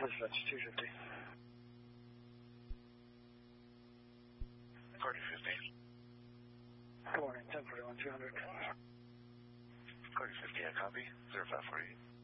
Dispatch 250. Cardi 15. Good morning, 1041 200. Cardi 15, I copy. 0548.